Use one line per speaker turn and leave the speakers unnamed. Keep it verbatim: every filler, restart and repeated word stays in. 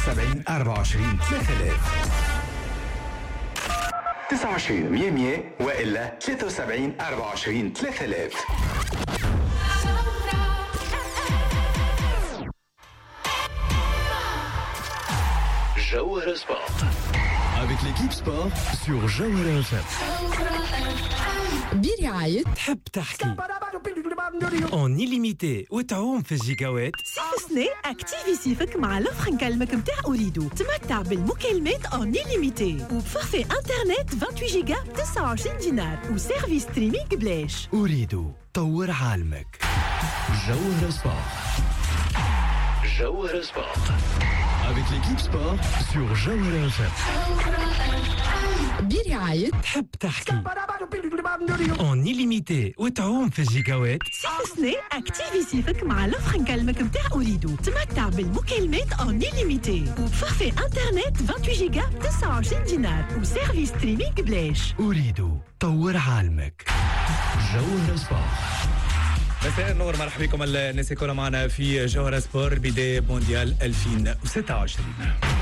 وسبعين أربعة وعشرين ثلاثة آلاف.
تسعة وعشرين مية مية وإلا ثلاثة وسبعين أربعة وعشرين ثلاثة آلاف.
Jawhara Sport. Avec l'équipe sport sur Jawhara F M.
برعاية
تحب تحكي اون illimité وتعوم في الجيجاوات.
صيف سنة اكتيفي صيفك مع لوفر نكلمك متاع أريدو. تمتع بالمكالمات اون illimité وبفورفي انترنت ثمانية وعشرين جيجا تسعة وعشرين دينار وسيرفيس ستريمينغ بلاش.
أريدو طور عالمك. Jawhara Sport. Jawhara Sport. Avec l'équipe sport sur Jawhara F M.
برعاية
تحب تحكي اون illimité وتعوم في الجيجاوات.
صيف سنة اكتيفي صيفك مع لوفر نكلمك متاع أريدو. تمتع بالمكالمات اون illimité وبفورفي انترنت ثمانية وعشرين جيجا تسعة وعشرين دينار وسيرفيس ستريمينغ بلاش.
أريدو طور عالمك. Jawhara Sport.
مساء النور، مرحبا بكم الناس الكل معنا في جوهرة سبور بداية مونديال ألفين وستة وعشرين.